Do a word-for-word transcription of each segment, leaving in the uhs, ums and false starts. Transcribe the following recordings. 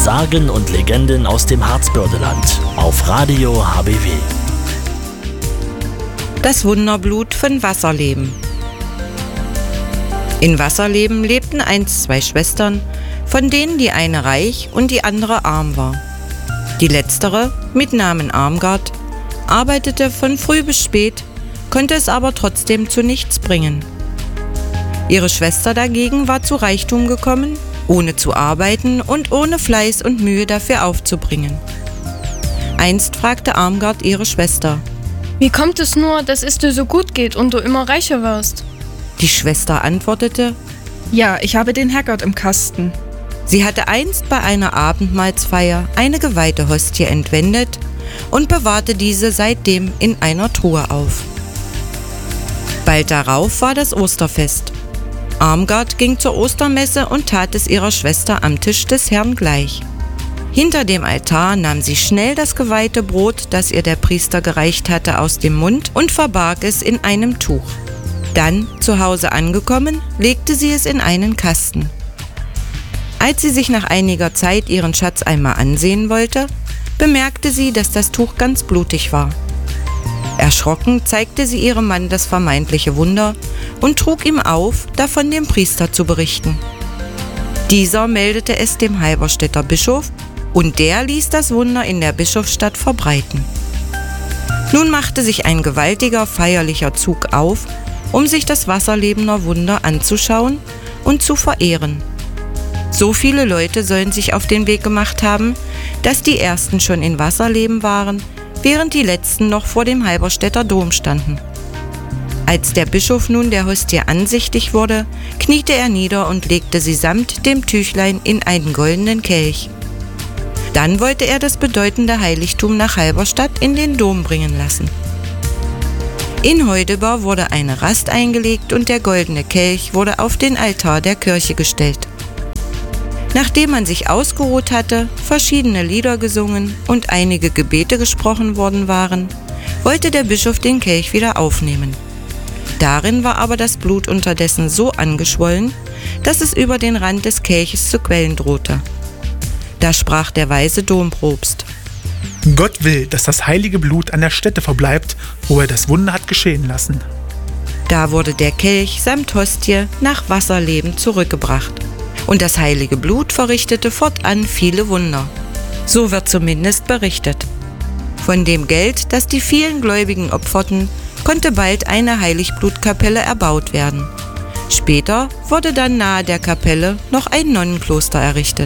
Sagen und Legenden aus dem Harzbördeland auf Radio H B W. Das Wunderblut von Wasserleben. In Wasserleben lebten einst zwei Schwestern, von denen die eine reich und die andere arm war. Die letztere, mit Namen Armgard, arbeitete von früh bis spät, konnte es aber trotzdem zu nichts bringen. Ihre Schwester dagegen war zu Reichtum gekommen, ohne zu arbeiten und ohne Fleiß und Mühe dafür aufzubringen. Einst fragte Armgard ihre Schwester: Wie kommt es nur, dass es dir so gut geht und du immer reicher wirst? Die Schwester antwortete: Ja, ich habe den Herrgott im Kasten. Sie hatte einst bei einer Abendmahlsfeier eine geweihte Hostie entwendet und bewahrte diese seitdem in einer Truhe auf. Bald darauf war das Osterfest. Armgard ging zur Ostermesse und tat es ihrer Schwester am Tisch des Herrn gleich. Hinter dem Altar nahm sie schnell das geweihte Brot, das ihr der Priester gereicht hatte, aus dem Mund und verbarg es in einem Tuch. Dann, zu Hause angekommen, legte sie es in einen Kasten. Als sie sich nach einiger Zeit ihren Schatz einmal ansehen wollte, bemerkte sie, dass das Tuch ganz blutig war. Erschrocken zeigte sie ihrem Mann das vermeintliche Wunder und trug ihm auf, davon dem Priester zu berichten. Dieser meldete es dem Halberstädter Bischof und der ließ das Wunder in der Bischofsstadt verbreiten. Nun machte sich ein gewaltiger feierlicher Zug auf, um sich das Wasserlebener Wunder anzuschauen und zu verehren. So viele Leute sollen sich auf den Weg gemacht haben, dass die ersten schon in Wasserleben waren, während die letzten noch vor dem Halberstädter Dom standen. Als der Bischof nun der Hostie ansichtig wurde, kniete er nieder und legte sie samt dem Tüchlein in einen goldenen Kelch. Dann wollte er das bedeutende Heiligtum nach Halberstadt in den Dom bringen lassen. In Heudeber wurde eine Rast eingelegt und der goldene Kelch wurde auf den Altar der Kirche gestellt. Nachdem man sich ausgeruht hatte, verschiedene Lieder gesungen und einige Gebete gesprochen worden waren, wollte der Bischof den Kelch wieder aufnehmen. Darin war aber das Blut unterdessen so angeschwollen, dass es über den Rand des Kelches zu quellen drohte. Da sprach der weise Dompropst: Gott will, dass das heilige Blut an der Stätte verbleibt, wo er das Wunder hat geschehen lassen. Da wurde der Kelch samt Hostie nach Wasserleben zurückgebracht. Und das heilige Blut verrichtete fortan viele Wunder. So wird zumindest berichtet. Von dem Geld, das die vielen Gläubigen opferten, konnte bald eine Heiligblutkapelle erbaut werden. Später wurde dann nahe der Kapelle noch ein Nonnenkloster errichtet.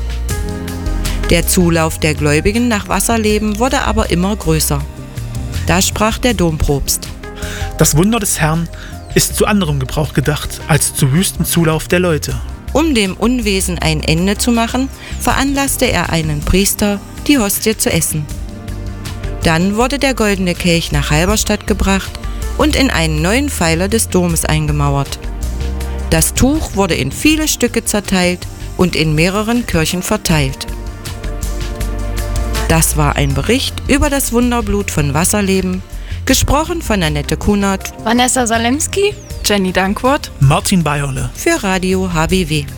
Der Zulauf der Gläubigen nach Wasserleben wurde aber immer größer. Da sprach der Dompropst: Das Wunder des Herrn ist zu anderem Gebrauch gedacht, als zu wüstem Zulauf der Leute. Um dem Unwesen ein Ende zu machen, veranlasste er einen Priester, die Hostie zu essen. Dann wurde der goldene Kelch nach Halberstadt gebracht und in einen neuen Pfeiler des Domes eingemauert. Das Tuch wurde in viele Stücke zerteilt und in mehreren Kirchen verteilt. Das war ein Bericht über das Wunderblut von Wasserleben, gesprochen von Annette Kunert, Vanessa Salemski, Jenny Dankwart, Martin Bayerle für Radio H B W.